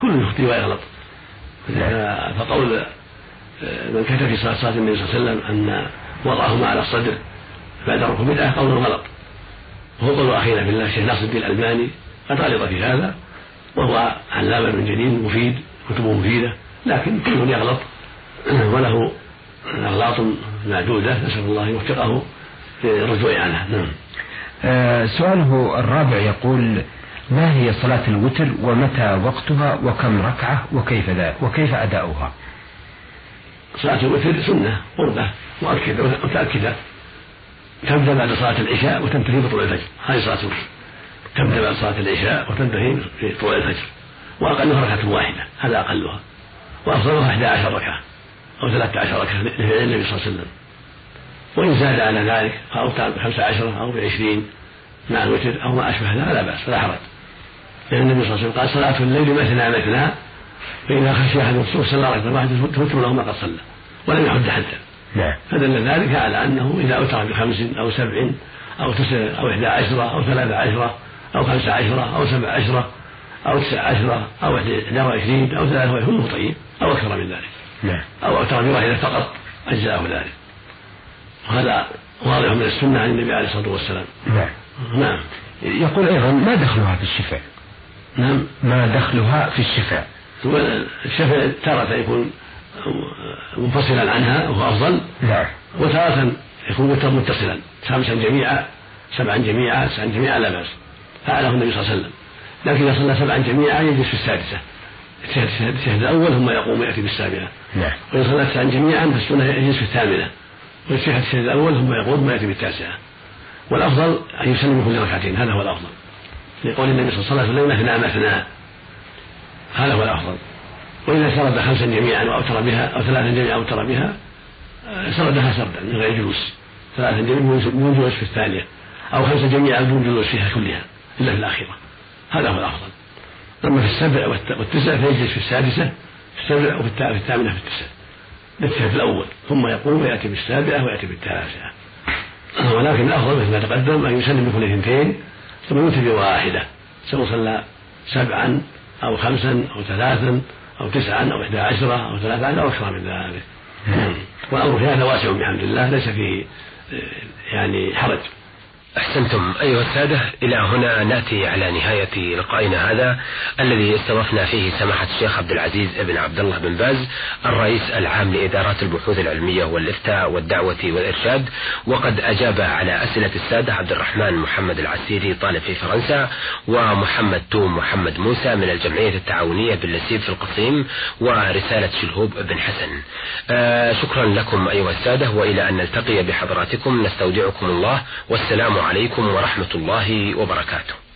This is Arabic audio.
كل يخطئ ويغلط. فقول من كتب في صلاة النبي صلى الله عليه وسلم أن وضعهما على الصدر بعد الركوع بدعة قول غلط، وهو قول أخينا في الله الشيخ ناصر الدين الألباني قد غلط في هذا، وهو علامة من جديد مفيد كتبه مفيدة، لكن كل يغلط وله أغلاط معدودة، نسأل الله يوفقه للرجوع عنها. نعم. سؤاله الرابع يقول: ما هي صلاة الوتر ومتى وقتها وكم ركعة وكيف أداؤها؟ صلاة الوتر سنة قربة متأكدة تبدأ بعد صلاة العشاء وتنتهي بطلوع الفجر. هذه صلاة الوتر تبدأ بعد صلاة العشاء وتنتهي بطلوع الفجر، وأقلها ركعة واحدة، هذا أقلها، وأفضلها 11 ركعة أو 13 ركعة لفعل النبي صلى الله عليه وسلم. وإن زاد على ذلك أو 15 أو 20 مع الوتر أو ما أشبه لا بأس فلا حرج، لأن النبي صلى الله عليه وسلم قال: صلاة الليل مثنى فإذا خشي أحد الصبح صلى ركعة واحدة توتر له ما قد صلى، ولم يحد حتى. فدل ذلك على أنه إذا أوتر ب5 أو 7 أو 9 أو 11 أو 13 أو 15 أو 17 أو 19 أو 21 أو 23 هو طيب، أو أكثر من ذلك، أو أوتر بواحدة فقط أجزاءه ذلك. وهذا واضح من السنة عن النبي عليه الصلاة والسلام. نعم. يقول أيضا: ما دخلها في الشفاء؟ نعم. ما دخلها في الشفاء؟ الشفاء تارة يكون منفصلا عنها وهو أفضل، وتارة يكون متصلا 5 جميعا 7 جميعا 9 جميعا لا بأس، فعله النبي صلى الله عليه وسلم. لكن إذا صلى 7 جميعا يجلس في السادسة، التشهد الأول ثم يقوم ويأتي بالسابعة. وإن صلى 9 جميعا فالسنة يجلس في الثامنة ويتشهد التشهد الأول ثم يقوم ويأتي بالتاسعة. والأفضل أن يسلم كل ركعتين، هذا هو الأفضل، لقول النبي صلى الله عليه وسلم: مثنى، هذا هو الأفضل. وإذا سرد 5 جميعا وأوتر بها أو 3 جميعا أوتر بها سردها سردا من غير جلوس، 3 جميعا من جلوس في الثانية، أو 5 جميعا بدون جلوس فيها كلها إلا في الآخرة، هذا هو الأفضل. أما في 7 و9 فيجلس في السادسة في 7 وفي 8 في 9 للتشهد الأول ثم يقوم ويأتي بالسابعة ويأتي بالتاسعة. ولكن الأفضل مثل ما تقدم أن يسلم بكل 2 ثم يوتر بواحدة، سواء صلى 7 أو 5 أو 3 أو 9 أو 11 أو 13 أو أكثر من ذلك. والأمر في هذا واسع بحمد الله، ليس فيه يعني حرج. أحسنتم أيها السادة، إلى هنا نأتي على نهاية لقائنا هذا الذي استضفنا فيه سماحة الشيخ عبد العزيز بن عبد الله بن باز الرئيس العام لإدارات البحوث العلمية والإفتاء والدعوة والإرشاد، وقد أجاب على أسئلة السادة عبد الرحمن محمد العسيري طالب في فرنسا، ومحمد توم محمد موسى من الجمعية التعاونية باللسيب في القصيم، ورسالة شلهوب بن حسن. شكرا لكم أيها السادة، وإلى أن نلتقي بحضراتكم نستودعكم الله، والسلام عليكم ورحمة الله وبركاته.